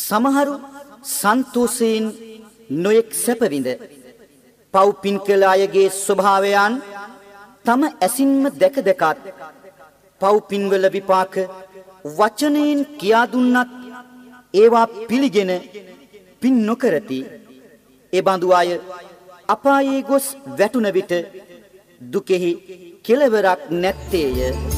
සමහරු සන්තෝෂයෙන් නොයෙක් සැපවිඳ පව් පින් කළ අයගේ ස්වභාවයන් තම ඇසින්ම දැක දැකත් පව් පින්වල විපාක වචනයෙන් කියා දුන්නත් ඒවා පිළිගෙන පින් නොකරති. ඒ බඳු අය අපායේ ගොස් වැටුන විට දුකෙහි කෙලවරක් නැත්තේය.